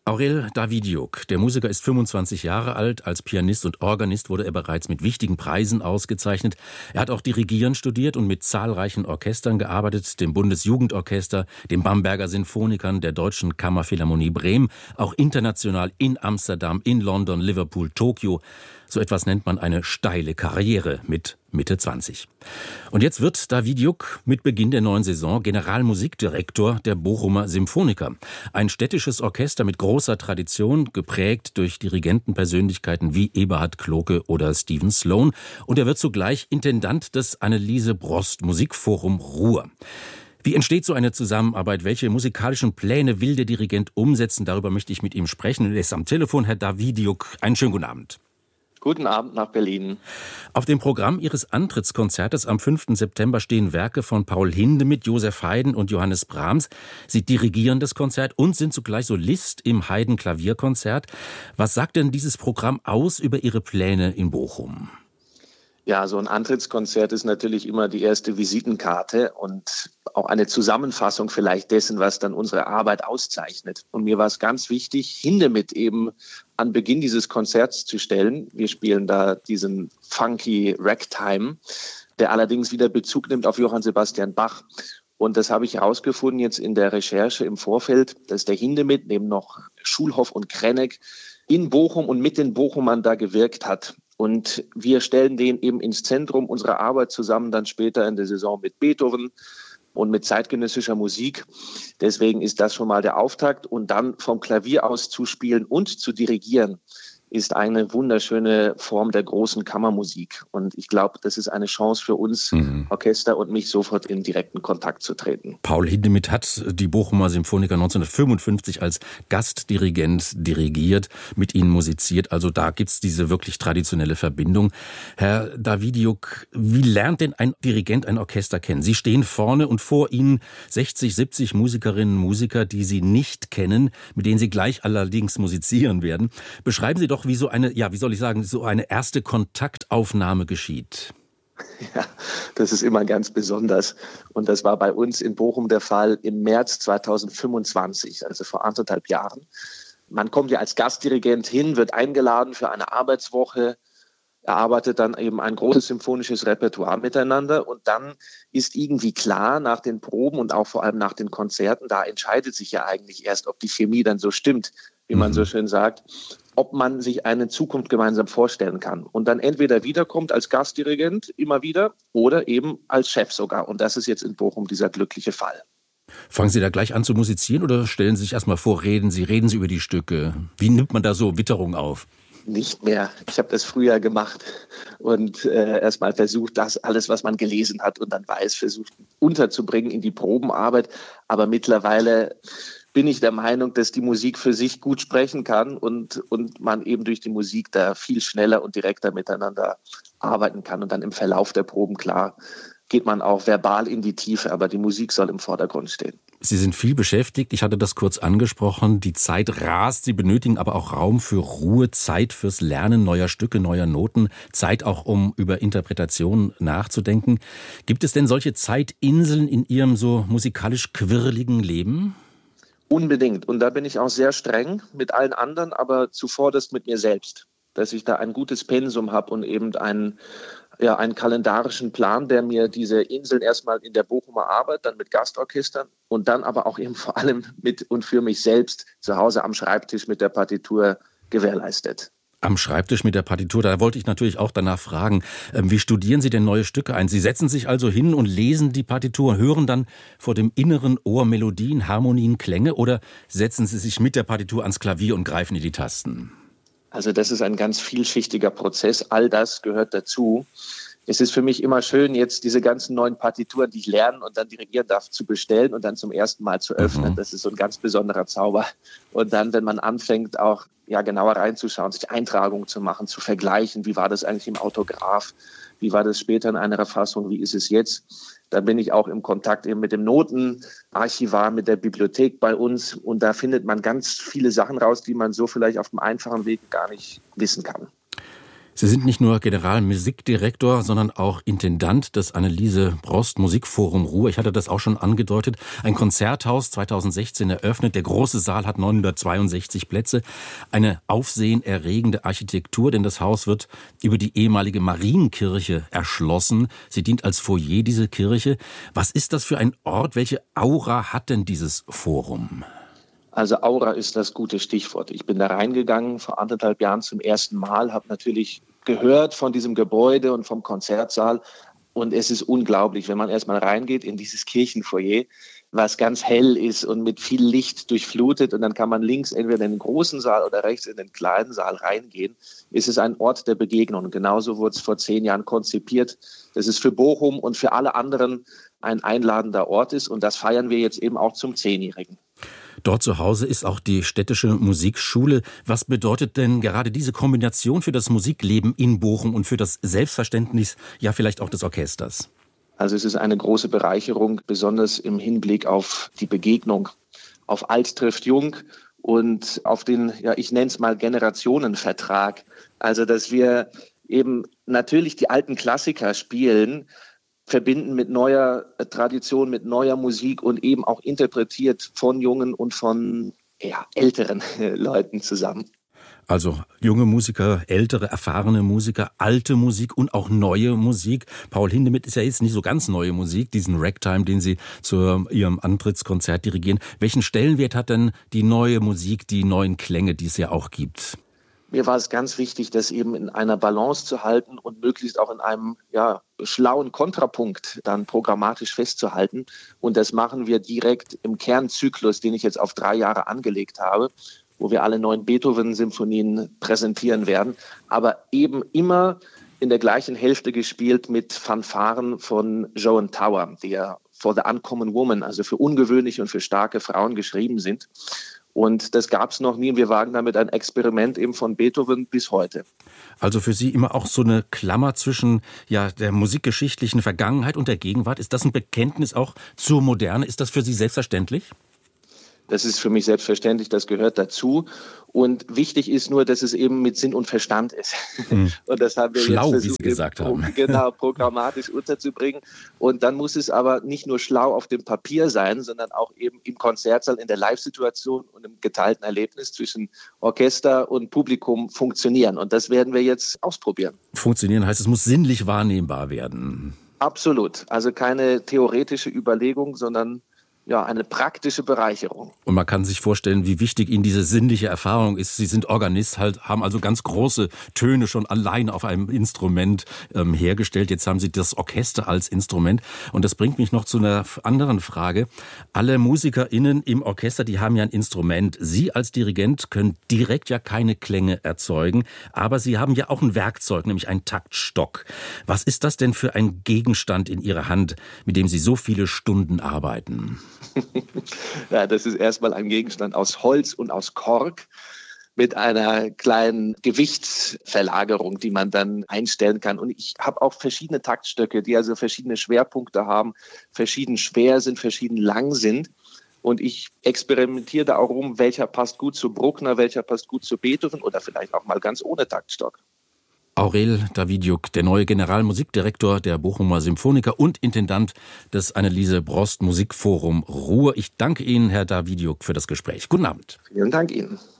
Aurel Davidiuk, der Musiker, ist 25 Jahre alt. Als Pianist und Organist wurde er bereits mit wichtigen Preisen ausgezeichnet. Er hat auch Dirigieren studiert und mit zahlreichen Orchestern gearbeitet, dem Bundesjugendorchester, dem Bamberger Sinfonikern, der Deutschen Kammerphilharmonie Bremen, auch international in Amsterdam, in London, Liverpool, Tokio. So etwas nennt man eine steile Karriere mit Mitte 20. Und jetzt wird Davidiuk mit Beginn der neuen Saison Generalmusikdirektor der Bochumer Symphoniker. Ein städtisches Orchester mit großer Tradition, geprägt durch Dirigentenpersönlichkeiten wie Eberhard Cloke oder Stephen Sloan. Und er wird zugleich Intendant des Anneliese Brost Musikforum Ruhr. Wie entsteht so eine Zusammenarbeit? Welche musikalischen Pläne will der Dirigent umsetzen? Darüber möchte ich mit ihm sprechen. Er ist am Telefon, Herr Davidiuk. Einen schönen guten Abend. Guten Abend nach Berlin. Auf dem Programm Ihres Antrittskonzertes am 5. September stehen Werke von Paul Hindemith, Joseph Haydn und Johannes Brahms. Sie dirigieren das Konzert und sind zugleich Solist im Haydn-Klavierkonzert. Was sagt denn dieses Programm aus über Ihre Pläne in Bochum? Ja, so ein Antrittskonzert ist natürlich immer die erste Visitenkarte und auch eine Zusammenfassung vielleicht dessen, was dann unsere Arbeit auszeichnet. Und mir war es ganz wichtig, Hindemith eben an Beginn dieses Konzerts zu stellen. Wir spielen da diesen funky Ragtime, der allerdings wieder Bezug nimmt auf Johann Sebastian Bach. Und das habe ich herausgefunden jetzt in der Recherche im Vorfeld, dass der Hindemith neben noch Schulhoff und Krennek in Bochum und mit den Bochumern da gewirkt hat. Und wir stellen den eben ins Zentrum unserer Arbeit zusammen, dann später in der Saison mit Beethoven und mit zeitgenössischer Musik. Deswegen ist das schon mal der Auftakt. Und dann vom Klavier aus zu spielen und zu dirigieren, ist eine wunderschöne Form der großen Kammermusik. Und ich glaube, das ist eine Chance für uns, Orchester und mich, sofort in direkten Kontakt zu treten. Paul Hindemith hat die Bochumer Symphoniker 1955 als Gastdirigent dirigiert, mit ihnen musiziert. Also da gibt's diese wirklich traditionelle Verbindung. Herr Davidiuk, wie lernt denn ein Dirigent ein Orchester kennen? Sie stehen vorne und vor Ihnen 60, 70 Musikerinnen und Musiker, die Sie nicht kennen, mit denen Sie gleich allerdings musizieren werden. Beschreiben Sie doch, wie so eine, ja, wie soll ich sagen, so eine erste Kontaktaufnahme geschieht. Ja, das ist immer ganz besonders. Und das war bei uns in Bochum der Fall im März 2025, also vor 1,5 Jahren. Man kommt ja als Gastdirigent hin, wird eingeladen für eine Arbeitswoche, erarbeitet dann eben ein großes symphonisches Repertoire miteinander. Und dann ist irgendwie klar nach den Proben und auch vor allem nach den Konzerten, da entscheidet sich ja eigentlich erst, ob die Chemie dann so stimmt, wie man so schön sagt, ob man sich eine Zukunft gemeinsam vorstellen kann. Und dann entweder wiederkommt als Gastdirigent immer wieder oder eben als Chef sogar. Und das ist jetzt in Bochum dieser glückliche Fall. Fangen Sie da gleich an zu musizieren oder stellen Sie sich erstmal vor, reden Sie über die Stücke? Wie nimmt man da so Witterung auf? Nicht mehr. Ich habe das früher gemacht und erstmal versucht, das alles, was man gelesen hat und dann weiß, versucht unterzubringen in die Probenarbeit. Aber mittlerweile bin ich der Meinung, dass die Musik für sich gut sprechen kann und man eben durch die Musik da viel schneller und direkter miteinander arbeiten kann. Und dann im Verlauf der Proben, klar, geht man auch verbal in die Tiefe, aber die Musik soll im Vordergrund stehen. Sie sind viel beschäftigt, ich hatte das kurz angesprochen, die Zeit rast, Sie benötigen aber auch Raum für Ruhe, Zeit fürs Lernen neuer Stücke, neuer Noten, Zeit auch, um über Interpretation nachzudenken. Gibt es denn solche Zeitinseln in Ihrem so musikalisch quirligen Leben? Unbedingt. Und da bin ich auch sehr streng mit allen anderen, aber zuvorderst mit mir selbst, dass ich da ein gutes Pensum habe und eben einen kalendarischen Plan, der mir diese Inseln erstmal in der Bochumer Arbeit, dann mit Gastorchestern und dann aber auch eben vor allem mit und für mich selbst zu Hause am Schreibtisch mit der Partitur gewährleistet. Am Schreibtisch mit der Partitur, da wollte ich natürlich auch danach fragen, wie studieren Sie denn neue Stücke ein? Sie setzen sich also hin und lesen die Partitur, hören dann vor dem inneren Ohr Melodien, Harmonien, Klänge oder setzen Sie sich mit der Partitur ans Klavier und greifen in die Tasten? Also das ist ein ganz vielschichtiger Prozess, all das gehört dazu. Es ist für mich immer schön, jetzt diese ganzen neuen Partituren, die ich lernen und dann dirigieren darf, zu bestellen und dann zum ersten Mal zu öffnen. Das ist so ein ganz besonderer Zauber. Und dann, wenn man anfängt, auch genauer reinzuschauen, sich Eintragungen zu machen, zu vergleichen, wie war das eigentlich im Autograph, wie war das später in einer Fassung, wie ist es jetzt? Da bin ich auch im Kontakt eben mit dem Notenarchivar, mit der Bibliothek bei uns. Und da findet man ganz viele Sachen raus, die man so vielleicht auf dem einfachen Weg gar nicht wissen kann. Sie sind nicht nur Generalmusikdirektor, sondern auch Intendant des Anneliese Brost Musikforum Ruhr. Ich hatte das auch schon angedeutet. Ein Konzerthaus 2016 eröffnet. Der große Saal hat 962 Plätze. Eine aufsehenerregende Architektur, denn das Haus wird über die ehemalige Marienkirche erschlossen. Sie dient als Foyer, diese Kirche. Was ist das für ein Ort? Welche Aura hat denn dieses Forum? Also Aura ist das gute Stichwort. Ich bin da reingegangen vor 1,5 Jahren zum ersten Mal, habe natürlich gehört von diesem Gebäude und vom Konzertsaal. Und es ist unglaublich, wenn man erstmal reingeht in dieses Kirchenfoyer, was ganz hell ist und mit viel Licht durchflutet. Und dann kann man links entweder in den großen Saal oder rechts in den kleinen Saal reingehen. Es ist ein Ort der Begegnung. Genauso wurde es vor 10 Jahren konzipiert. Das ist für Bochum und für alle anderen ein einladender Ort ist. Und das feiern wir jetzt eben auch zum 10-Jährigen. Dort zu Hause ist auch die städtische Musikschule. Was bedeutet denn gerade diese Kombination für das Musikleben in Bochum und für das Selbstverständnis, ja vielleicht auch des Orchesters? Also es ist eine große Bereicherung, besonders im Hinblick auf die Begegnung, auf Alt trifft Jung und auf den, ja ich nenne es mal Generationenvertrag. Also dass wir eben natürlich die alten Klassiker spielen, verbinden mit neuer Tradition, mit neuer Musik und eben auch interpretiert von jungen und von älteren Leuten zusammen. Also junge Musiker, ältere, erfahrene Musiker, alte Musik und auch neue Musik. Paul Hindemith ist ja jetzt nicht so ganz neue Musik, diesen Ragtime, den Sie zu Ihrem Antrittskonzert dirigieren. Welchen Stellenwert hat denn die neue Musik, die neuen Klänge, die es ja auch gibt? Mir war es ganz wichtig, das eben in einer Balance zu halten und möglichst auch in einem schlauen Kontrapunkt dann programmatisch festzuhalten. Und das machen wir direkt im Kernzyklus, den ich jetzt auf 3 Jahre angelegt habe, wo wir alle 9 Beethoven-Symphonien präsentieren werden. Aber eben immer in der gleichen Hälfte gespielt mit Fanfaren von Joan Tower, die ja For the Uncommon Woman, also für ungewöhnliche und für starke Frauen geschrieben sind. Und das gab es noch nie. Wir wagen damit ein Experiment eben von Beethoven bis heute. Also für Sie immer auch so eine Klammer zwischen der musikgeschichtlichen Vergangenheit und der Gegenwart. Ist das ein Bekenntnis auch zur Moderne? Ist das für Sie selbstverständlich? Das ist für mich selbstverständlich, das gehört dazu. Und wichtig ist nur, dass es eben mit Sinn und Verstand ist. Und das haben wir schlau, jetzt versucht, wie Sie gesagt haben. Genau, programmatisch unterzubringen. Und dann muss es aber nicht nur schlau auf dem Papier sein, sondern auch eben im Konzertsaal, in der Live-Situation und im geteilten Erlebnis zwischen Orchester und Publikum funktionieren. Und das werden wir jetzt ausprobieren. Funktionieren heißt, es muss sinnlich wahrnehmbar werden. Absolut. Also keine theoretische Überlegung, sondern eine praktische Bereicherung. Und man kann sich vorstellen, wie wichtig Ihnen diese sinnliche Erfahrung ist. Sie sind Organist, haben also ganz große Töne schon allein auf einem Instrument hergestellt. Jetzt haben Sie das Orchester als Instrument. Und das bringt mich noch zu einer anderen Frage. Alle MusikerInnen im Orchester, die haben ja ein Instrument. Sie als Dirigent können direkt ja keine Klänge erzeugen. Aber Sie haben ja auch ein Werkzeug, nämlich einen Taktstock. Was ist das denn für ein Gegenstand in Ihrer Hand, mit dem Sie so viele Stunden arbeiten? Ja, das ist erstmal ein Gegenstand aus Holz und aus Kork mit einer kleinen Gewichtsverlagerung, die man dann einstellen kann. Und ich habe auch verschiedene Taktstöcke, die also verschiedene Schwerpunkte haben, verschieden schwer sind, verschieden lang sind. Und ich experimentiere da auch rum, welcher passt gut zu Bruckner, welcher passt gut zu Beethoven oder vielleicht auch mal ganz ohne Taktstock. Aurel Davidiuk, der neue Generalmusikdirektor der Bochumer Symphoniker und Intendant des Anneliese Brost Musikforum Ruhr. Ich danke Ihnen, Herr Davidiuk, für das Gespräch. Guten Abend. Vielen Dank Ihnen.